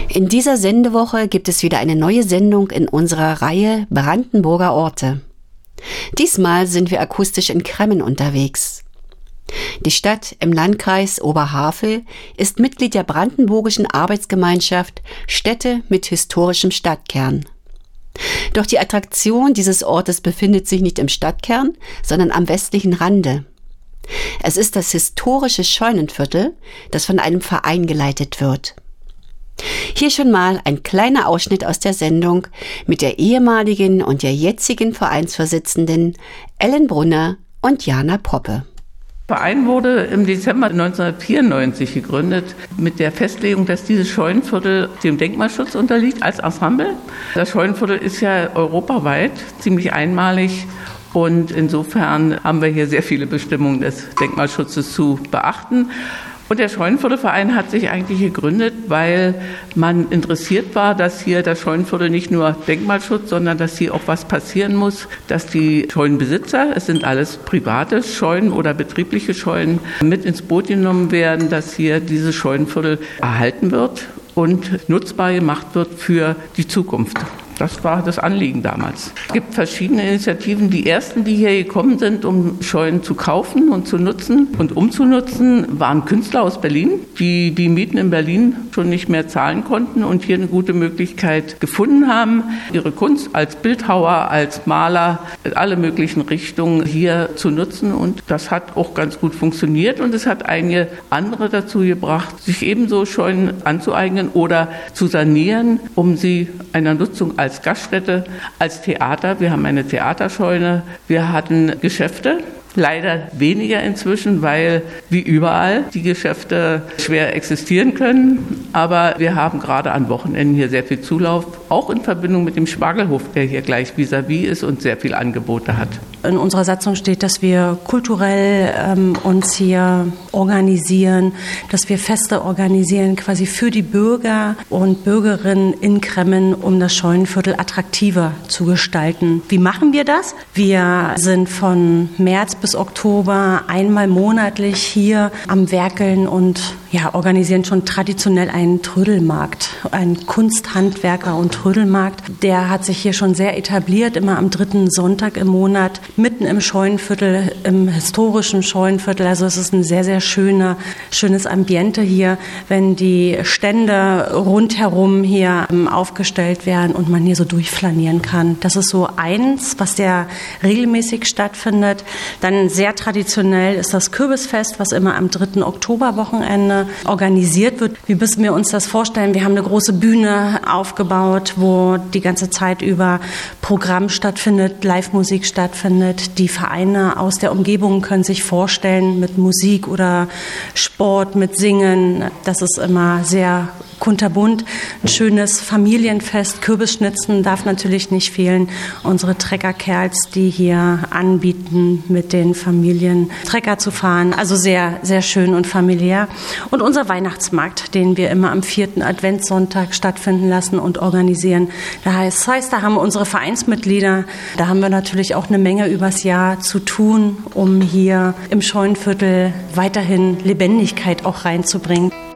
In dieser Sendewoche gibt es wieder eine neue Sendung in unserer Reihe Brandenburger Orte. Diesmal sind wir akustisch in Cremmen unterwegs. Die Stadt im Landkreis Oberhavel ist Mitglied der brandenburgischen Arbeitsgemeinschaft Städte mit historischem Stadtkern. Doch die Attraktion dieses Ortes befindet sich nicht im Stadtkern, sondern am westlichen Rande. Es ist das historische Scheunenviertel, das von einem Verein geleitet wird. Hier schon mal ein kleiner Ausschnitt aus der Sendung mit der ehemaligen und der jetzigen Vereinsvorsitzenden Ellen Brunner und Jana Poppe. Der Verein wurde im Dezember 1994 gegründet mit der Festlegung, dass dieses Scheunenviertel dem Denkmalschutz unterliegt als Ensemble. Das Scheunenviertel ist ja europaweit ziemlich einmalig und insofern haben wir hier sehr viele Bestimmungen des Denkmalschutzes zu beachten. Und der Scheunenviertelverein hat sich eigentlich gegründet, weil man interessiert war, dass hier das Scheunenviertel nicht nur Denkmalschutz, sondern dass hier auch was passieren muss, dass die Scheunenbesitzer, es sind alles private Scheunen oder betriebliche Scheunen, mit ins Boot genommen werden, dass hier dieses Scheunenviertel erhalten wird und nutzbar gemacht wird für die Zukunft. Das war das Anliegen damals. Es gibt verschiedene Initiativen. Die ersten, die hier gekommen sind, um Scheunen zu kaufen und zu nutzen und umzunutzen, waren Künstler aus Berlin, die die Mieten in Berlin schon nicht mehr zahlen konnten und hier eine gute Möglichkeit gefunden haben, ihre Kunst als Bildhauer, als Maler, in alle möglichen Richtungen hier zu nutzen. Und das hat auch ganz gut funktioniert. Und es hat einige andere dazu gebracht, sich ebenso Scheunen anzueignen oder zu sanieren, um sie einer Nutzung als Gaststätte, als Theater. Wir haben eine Theaterscheune. Wir hatten Geschäfte. Leider weniger inzwischen, weil wie überall die Geschäfte schwer existieren können. Aber wir haben gerade an Wochenenden hier sehr viel Zulauf, auch in Verbindung mit dem Spargelhof, der hier gleich vis-à-vis ist und sehr viele Angebote hat. In unserer Satzung steht, dass wir kulturell uns hier organisieren, dass wir Feste organisieren, quasi für die Bürger und Bürgerinnen in Cremmen, um das Scheunenviertel attraktiver zu gestalten. Wie machen wir das? Wir sind von März bis Oktober einmal monatlich hier am Werkeln und organisieren schon traditionell einen Trödelmarkt, einen Kunsthandwerker- und Trödelmarkt. Der hat sich hier schon sehr etabliert, immer am 3. Sonntag im Monat, mitten im Scheunenviertel, im historischen Scheunenviertel. Also es ist ein sehr, sehr schönes Ambiente hier, wenn die Stände rundherum hier aufgestellt werden und man hier so durchflanieren kann. Das ist so eins, was sehr regelmäßig stattfindet. Dann sehr traditionell ist das Kürbisfest, was immer am 3. Oktoberwochenende organisiert wird. Wie müssen wir uns das vorstellen? Wir haben eine große Bühne aufgebaut, wo die ganze Zeit über Programm stattfindet, Live-Musik stattfindet. Die Vereine aus der Umgebung können sich vorstellen mit Musik oder Sport, mit Singen. Das ist immer sehr kunterbunt. Ein schönes Familienfest. Kürbisschnitzen darf natürlich nicht fehlen. Unsere Treckerkerls, die hier anbieten, mit den Familien Trecker zu fahren. Also sehr, sehr schön und familiär. Und unser Weihnachtsmarkt, den wir immer am 4. Adventssonntag stattfinden lassen und organisieren. Das heißt, da haben wir unsere Vereinsmitglieder, da haben wir natürlich auch eine Menge übers Jahr zu tun, um hier im Scheunenviertel weiterhin Lebendigkeit auch reinzubringen.